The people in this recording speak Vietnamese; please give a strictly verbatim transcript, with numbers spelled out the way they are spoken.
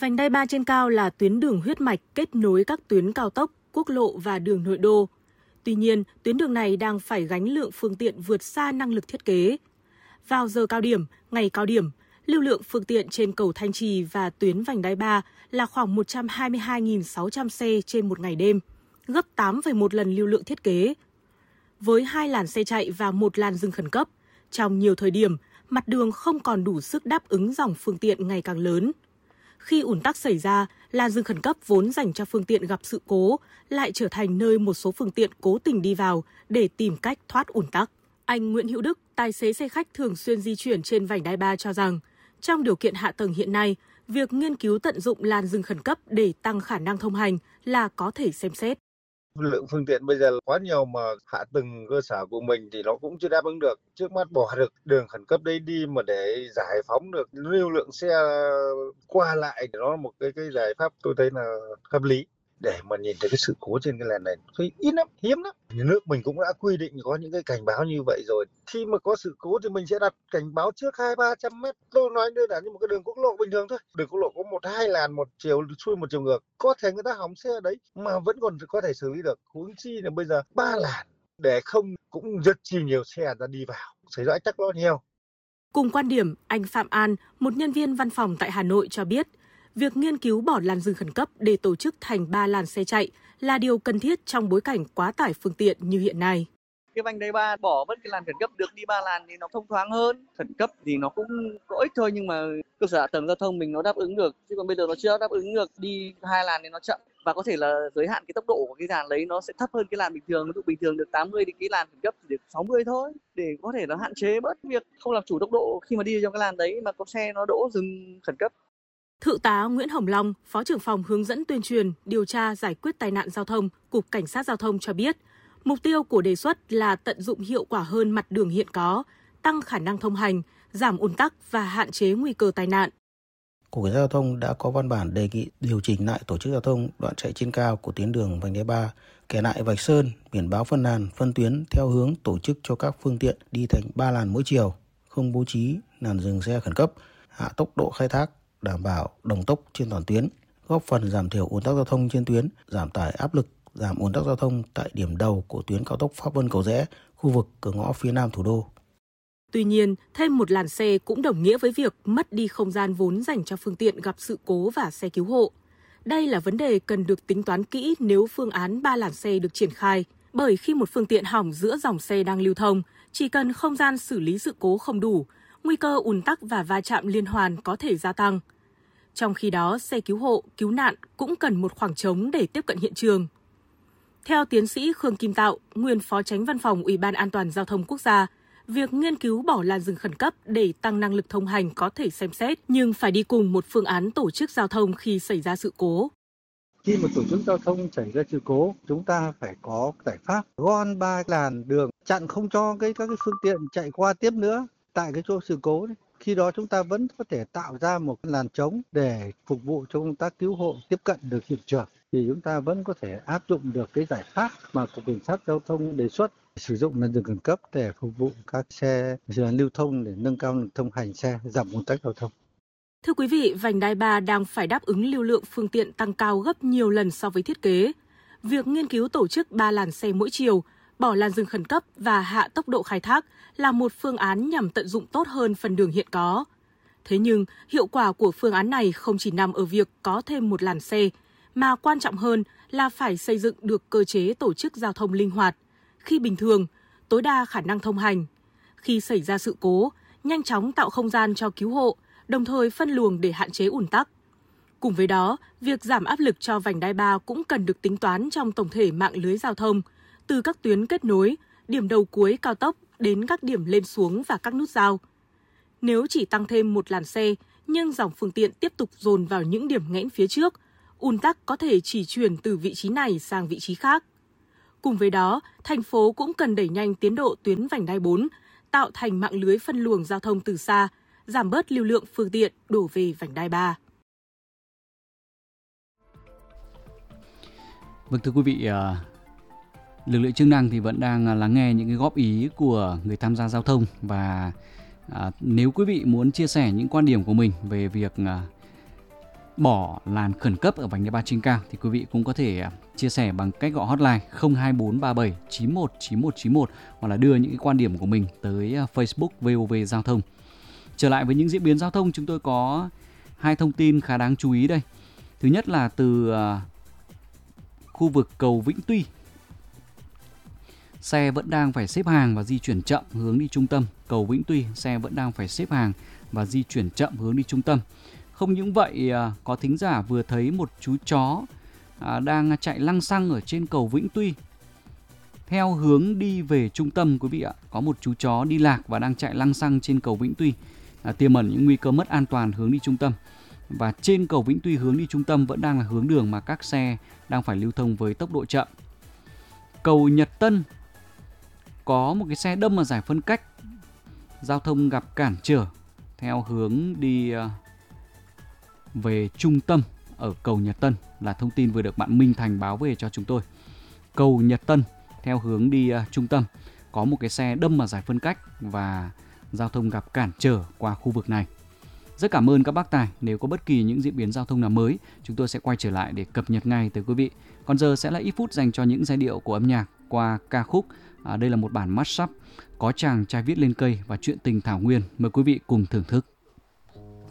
Vành đai ba trên cao là tuyến đường huyết mạch kết nối các tuyến cao tốc, quốc lộ và đường nội đô. Tuy nhiên, tuyến đường này đang phải gánh lượng phương tiện vượt xa năng lực thiết kế. Vào giờ cao điểm, ngày cao điểm, lưu lượng phương tiện trên cầu Thanh Trì và tuyến vành đai ba là khoảng một trăm hai mươi hai nghìn sáu trăm xe trên một ngày đêm, gấp tám phẩy một lần lưu lượng thiết kế. Với hai làn xe chạy và một làn dừng khẩn cấp, trong nhiều thời điểm, mặt đường không còn đủ sức đáp ứng dòng phương tiện ngày càng lớn. Khi ùn tắc xảy ra, làn dừng khẩn cấp vốn dành cho phương tiện gặp sự cố lại trở thành nơi một số phương tiện cố tình đi vào để tìm cách thoát ùn tắc. Anh Nguyễn Hữu Đức, tài xế xe khách thường xuyên di chuyển trên vành đai ba cho rằng, trong điều kiện hạ tầng hiện nay, việc nghiên cứu tận dụng làn dừng khẩn cấp để tăng khả năng thông hành là có thể xem xét. Lượng phương tiện bây giờ quá nhiều mà hạ tầng cơ sở của mình thì nó cũng chưa đáp ứng được. Trước mắt bỏ được đường khẩn cấp đấy đi mà để giải phóng được lưu lượng xe qua lại thì nó là một cái cái giải pháp tôi thấy là hợp lý. Để mà nhìn thấy cái sự cố trên cái làn này thấy ít lắm, hiếm lắm. Nhà nước mình cũng đã quy định có những cái cảnh báo như vậy rồi. Khi mà có sự cố thì mình sẽ đặt cảnh báo trước hai ba trăm mét. Tôi nói đơn giản như một cái đường quốc lộ bình thường thôi. Đường quốc lộ có một hai làn, một chiều xuôi một chiều ngược. Có thể người ta hỏng xe ở đấy mà vẫn còn có thể xử lý được. Huống chi là bây giờ ba làn để không cũng rất chi nhiều xe ra đi vào. Xảy ra ách tắc nó nhiều. Cùng quan điểm, anh Phạm An, một nhân viên văn phòng tại Hà Nội cho biết, việc nghiên cứu bỏ làn dừng khẩn cấp để tổ chức thành ba làn xe chạy là điều cần thiết trong bối cảnh quá tải phương tiện như hiện nay. Cái vành đai ba bỏ mất cái làn khẩn cấp được đi ba làn thì nó thông thoáng hơn. Khẩn cấp thì nó cũng có ích thôi nhưng mà cơ sở hạ tầng giao thông mình nó đáp ứng được. Chứ còn bây giờ nó chưa đáp ứng được, đi hai làn thì nó chậm. Và có thể là giới hạn cái tốc độ của cái làn đấy nó sẽ thấp hơn cái làn bình thường. Ví dụ bình thường được tám mươi thì cái làn khẩn cấp chỉ được sáu mươi thôi. Để có thể nó hạn chế bớt việc không làm chủ tốc độ khi mà đi trong cái làn đấy mà có xe nó đỗ dừng khẩn cấp. Thượng tá Nguyễn Hồng Long, Phó trưởng phòng hướng dẫn tuyên truyền, điều tra giải quyết tai nạn giao thông, Cục Cảnh sát Giao thông cho biết, mục tiêu của đề xuất là tận dụng hiệu quả hơn mặt đường hiện có, tăng khả năng thông hành, giảm ùn tắc và hạn chế nguy cơ tai nạn. Cục Cảnh sát Giao thông đã có văn bản đề nghị điều chỉnh lại tổ chức giao thông đoạn chạy trên cao của tuyến đường vành đai ba, kẻ lại vạch sơn, biển báo phân làn, phân tuyến theo hướng tổ chức cho các phương tiện đi thành ba làn mỗi chiều, không bố trí làn dừng xe khẩn cấp, hạ tốc độ khai thác, đảm bảo đồng tốc trên toàn tuyến, góp phần giảm thiểu ùn tắc giao thông trên tuyến, giảm tải áp lực, giảm ùn tắc giao thông tại điểm đầu của tuyến cao tốc Pháp Vân Cầu Giẽ, khu vực cửa ngõ phía nam thủ đô. Tuy nhiên, thêm một làn xe cũng đồng nghĩa với việc mất đi không gian vốn dành cho phương tiện gặp sự cố và xe cứu hộ. Đây là vấn đề cần được tính toán kỹ nếu phương án ba làn xe được triển khai, bởi khi một phương tiện hỏng giữa dòng xe đang lưu thông, chỉ cần không gian xử lý sự cố không đủ, nguy cơ ùn tắc và va chạm liên hoàn có thể gia tăng. Trong khi đó, xe cứu hộ, cứu nạn cũng cần một khoảng trống để tiếp cận hiện trường. Theo tiến sĩ Khương Kim Tạo, nguyên Phó Chánh Văn phòng Ủy ban An toàn Giao thông Quốc gia, việc nghiên cứu bỏ làn dừng khẩn cấp để tăng năng lực thông hành có thể xem xét, nhưng phải đi cùng một phương án tổ chức giao thông khi xảy ra sự cố. Khi một tổ chức giao thông xảy ra sự cố, chúng ta phải có giải pháp gom ba làn đường, chặn không cho cái các cái phương tiện chạy qua tiếp nữa tại cái chỗ sự cố đấy. Khi đó chúng ta vẫn có thể tạo ra một làn trống để phục vụ cho công tác cứu hộ tiếp cận được hiện trường. Thì chúng ta vẫn có thể áp dụng được cái giải pháp mà Cục Cảnh sát Giao thông đề xuất, sử dụng làn dừng khẩn cấp để phục vụ các xe lưu thông để nâng cao thông hành xe, giảm ùn tắc giao thông. Thưa quý vị, vành đai ba đang phải đáp ứng lưu lượng phương tiện tăng cao gấp nhiều lần so với thiết kế. Việc nghiên cứu tổ chức ba làn xe mỗi chiều, bỏ làn dừng khẩn cấp và hạ tốc độ khai thác là một phương án nhằm tận dụng tốt hơn phần đường hiện có. Thế nhưng, hiệu quả của phương án này không chỉ nằm ở việc có thêm một làn xe, mà quan trọng hơn là phải xây dựng được cơ chế tổ chức giao thông linh hoạt. Khi bình thường, tối đa khả năng thông hành. Khi xảy ra sự cố, nhanh chóng tạo không gian cho cứu hộ, đồng thời phân luồng để hạn chế ùn tắc. Cùng với đó, việc giảm áp lực cho vành đai ba cũng cần được tính toán trong tổng thể mạng lưới giao thông, từ các tuyến kết nối, điểm đầu cuối cao tốc đến các điểm lên xuống và các nút giao. Nếu chỉ tăng thêm một làn xe, nhưng dòng phương tiện tiếp tục dồn vào những điểm nghẽn phía trước, ùn tắc có thể chỉ chuyển từ vị trí này sang vị trí khác. Cùng với đó, thành phố cũng cần đẩy nhanh tiến độ tuyến vành đai bốn, tạo thành mạng lưới phân luồng giao thông từ xa, giảm bớt lưu lượng phương tiện đổ về vành đai ba. Vâng, thưa quý vị, lực lượng chức năng thì vẫn đang lắng nghe những cái góp ý của người tham gia giao thông, và à, nếu quý vị muốn chia sẻ những quan điểm của mình về việc à, bỏ làn khẩn cấp ở vành đai ba trên cao thì quý vị cũng có thể chia sẻ bằng cách gọi hotline không hai bốn ba bảy chín một chín một chín một hoặc là đưa những cái quan điểm của mình tới Facebook vê o vê Giao thông. Trở lại với những diễn biến giao thông, chúng tôi có hai thông tin khá đáng chú ý đây. Thứ nhất là từ khu vực cầu Vĩnh Tuy. Xe vẫn đang phải xếp hàng và di chuyển chậm hướng đi trung tâm. Cầu Vĩnh Tuy, xe vẫn đang phải xếp hàng và di chuyển chậm hướng đi trung tâm. Không những vậy, có thính giả vừa thấy một chú chó đang chạy lăng xăng ở trên cầu Vĩnh Tuy theo hướng đi về trung tâm quý vị ạ. Có một chú chó đi lạc và đang chạy lăng xăng trên cầu Vĩnh Tuy, à, tiềm ẩn những nguy cơ mất an toàn hướng đi trung tâm. Và trên cầu Vĩnh Tuy hướng đi trung tâm vẫn đang là hướng đường mà các xe đang phải lưu thông với tốc độ chậm. Cầu Nhật Tân có một cái xe đâm vào giải phân cách, giao thông gặp cản trở theo hướng đi về trung tâm ở cầu Nhật Tân, là thông tin vừa được bạn Minh Thành báo về cho chúng tôi. Cầu Nhật Tân theo hướng đi uh, trung tâm có một cái xe đâm vào giải phân cách và giao thông gặp cản trở qua khu vực này. Rất cảm ơn các bác tài. Nếu có bất kỳ những diễn biến giao thông nào mới, chúng tôi sẽ quay trở lại để cập nhật ngay tới quý vị. Còn giờ sẽ là ít phút dành cho những giai điệu của âm nhạc qua ca khúc. À, đây là một bản mashup có chàng trai viết lên cây và chuyện tình Thảo Nguyên. Mời quý vị cùng thưởng thức.